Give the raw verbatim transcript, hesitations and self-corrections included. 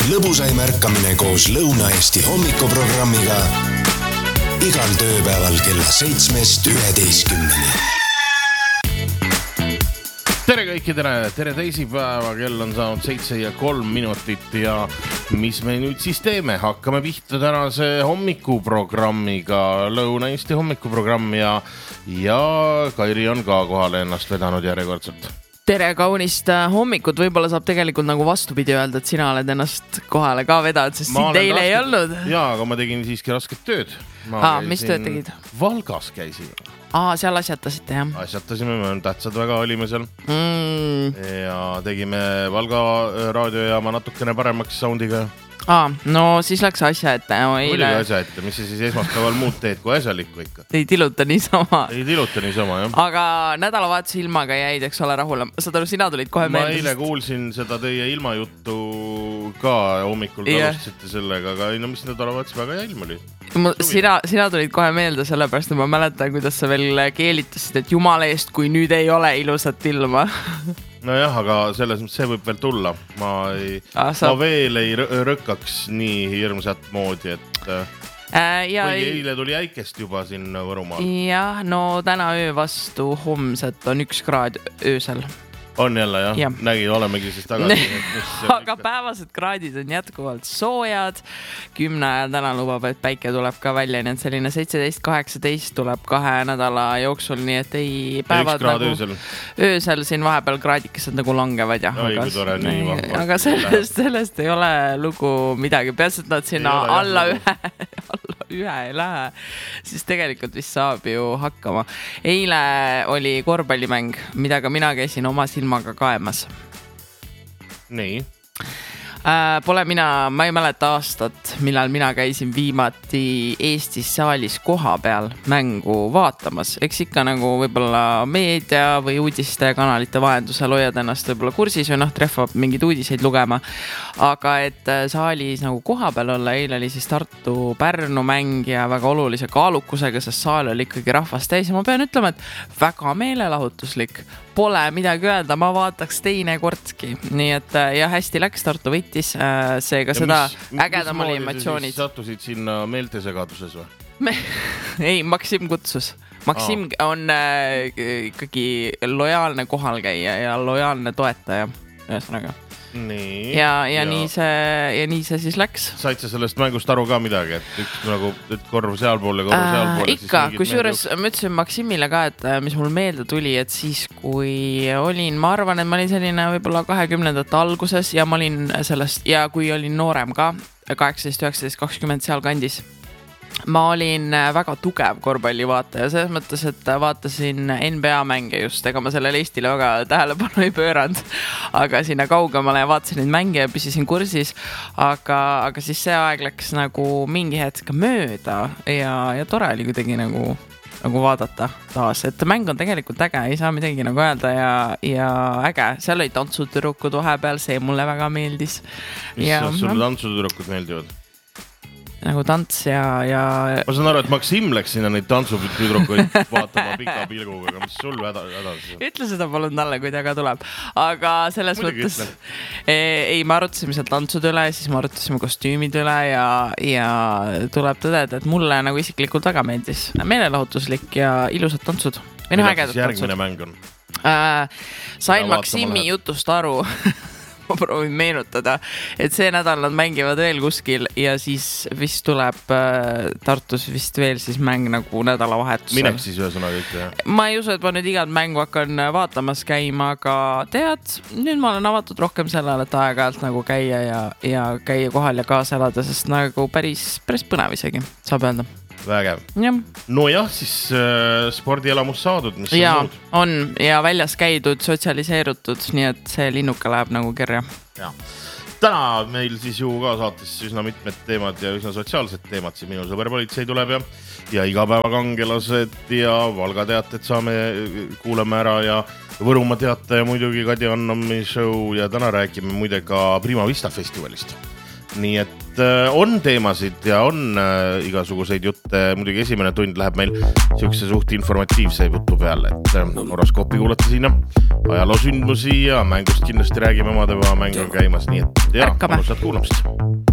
lõbusaim ärkamine koos Lõuna-Eesti hommikuprogrammiga igal tööpäeval kella seitsmest üheteistkümneni. Tere kõiki, tere, tere teisipäeva, kell on saanud seitse ja kolm minutit ja mis me nüüd siis teeme? Hakkame pihta tänase hommikuprogrammiga, Lõuna-Eesti hommikuprogramm ja, ja Kairi on ka kohale ennast vedanud järjekordselt. Tere kaunist hommikut, võib-olla saab tegelikult nagu vastupidi öelda, et sina oled ennast kohale ka vedanud, sest siin teile rasket... ei olnud. Jaa, aga ma tegin siiski rasket tööd. Aa, mis tööd tegid? Valgas käisin. Aa, seal asjatasite, jah? Asjatasime, me tähtsad väga olime seal. Mm. Ja tegime Valga raadiojaama natukene paremaks soundiga. Aa, no siis läks asja ette. No, eile... Oligi asja ette, mis siis esmaspäeval muud teed kui asjalikku ikka. Ei tiluta niisama. Ei tiluta niisama, jah. Aga nädalavahetuse ilmaga jäid, eks ole, rahule. Saad aru, sina tulid kohe meelde. Ma eile kuulsin seda teie ilmajuttu ka hommikul yeah. Alustasite sellega, aga ei, no mis nädalavahetuse väga hea ilm oli. Sina, sina tulid kohe meelde sellepärast, et ma mäletan, kuidas sa veel keelitasid, et jumala eest, kui nüüd ei ole ilusat ilma. No jah, aga selles mõttes see võib veel tulla. Ma, ei, ah, sa... ma veel ei rõkkaks nii hirmsat moodi, et äh, ja, kuigi eile tuli äikest juba sinna Võrumaal. Jah, no täna öö vastu homset on üks kraad öösel. On jälle, jah? Ja. Nägi, olemegi siis tagasi. Aga päevased kraadid on jätkuvalt soojad. Kümne ajal täna lubab, et päike tuleb ka välja. Nii et selline seitseteist kaheksateist tuleb kahe nädala jooksul. Nii et ei päevad nagu öösel. öösel siin vahepeal kraadikesed nagu langevad. Ja, Oi, aga, tore, nii, ei, aga sellest, sellest ei ole lugu midagi. Peas, et nad sinna ole, alla jah, ühe, alla ühe ei lähe. Siis tegelikult vist saab ju hakkama. Eile oli korvpallimäng, mida ka mina käisin oma silmaga kaemas. Nii. Äh, pole mina, ma ei mäleta aastat, millal mina käisin viimati Eestis saalis koha peal mängu vaatamas. Eks ikka nagu võib-olla meedia või uudiste kanalite vahendusel hoiad ennast võib-olla kursis või noh, treffab mingid uudiseid lugema. Aga et saalis nagu koha peal olla, eile oli siis Tartu Pärnu mäng ja väga olulise kaalukusega, sest saal oli ikkagi rahvast täis. Ja ma pean ütlema, et väga meelelahutuslik. Pole midagi öelda, ma vaataks teine kordki. Nii et ja hästi läks, Tartu võitis, seega ja seda mis, ägedam oli emotsioonid. Mis sattusid sinna meeltesegaduses või? Me... ei, Maksim kutsus. Maksim Aa. on äh, ikkagi lojaalne kohalkäija ja lojaalne toetaja. Ühesõnaga. Nii, ja, ja, ja. Nii see, ja nii see siis läks. Said sa sellest mängust aru ka midagi, et üks nagu et korv sealpool ja korv sealpool? Äh, ikka, kui juures ma ütlesin Maksimile ka, et mis mul meelde tuli, et siis kui olin, ma arvan, et ma olin selline võib-olla kahekümnendate alguses ja ma olin sellest, ja kui olin noorem ka, kaheksateist, üheksateist, kakskümmend seal kandis. Ma olin väga tugev korvpallivaataja, selles mõttes, et vaatasin N B A mänge just, ega ma sellele Eestile väga tähelepanu ei pööranud, aga sinna kaugemale vaatasin neid mänge ja püsisin kursis, aga, aga siis see aeg läks nagu mingi hetk mööda ja, ja tore oli kuidagi nagu, nagu vaadata taas, et mäng on tegelikult äge, ei saa midagi nagu öelda ja, ja äge, seal oli tantsutürukud vahepeal, see mulle väga meeldis. Mis ja, sulle tantsutürukud meeldivad? Nagu tants ja, ja... Ma saan aru, et Maksim läks sinna neid tantsutüdrukuid vaatama pika pilguga, aga mis sul hädas? Ütle seda palun talle, kui ta ka tuleb. Aga selles Muidugi mõttes... Ei, me arutasime seal tantsud üle, siis me arutasime kostüümid üle ja, ja tuleb tõdeda, et mulle nagu isiklikult väga meeldis. Meelelahutuslik ja ilusad tantsud. Mida siis järgmine mäng on? Äh, sain Maksimi jutust aru... ma proovin meenutada, et see nädal nad mängivad veel kuskil ja siis vist tuleb äh, Tartus vist veel siis mäng nagu nädalavahetusel. Mineks siis ühesõnaga ikka, jah? Ma ei usu, et ma nüüd igat mängu hakkan vaatamas käima, aga tead, nüüd ma olen avatud rohkem sellele, et aeg-ajalt nagu käia ja, ja käia kohal ja kaasa elada, sest nagu päris, päris põnev isegi, saab öelda. Vägev. Ja. No jah, siis äh, spordielamus saadud, mis ja, on muud? On ja väljas käidud, sotsialiseerutud, nii et see linnuka läheb nagu kirja. Ja. Täna meil siis ju ka saates üsna mitmed teemad ja üsna sotsiaalsed teemad. Siin minu sõberpolitsei tuleb ja, ja igapäevakangelased ja Valga teated saame, kuuleme ära ja Võrumaa teate ja muidugi Kadi Annami show ja täna räägime muide ka Prima Vista festivalist. nii et äh, on teemasid ja on äh, igasuguseid jutte, muidugi esimene tund läheb meil siukse suht informatiivse jutu peale, et äh, horoskoopi kuulate siin ajaloo sündmusi ja mängust kindlasti räägime omadeva mängu käimas, nii et ja, mõnusat kuulamist.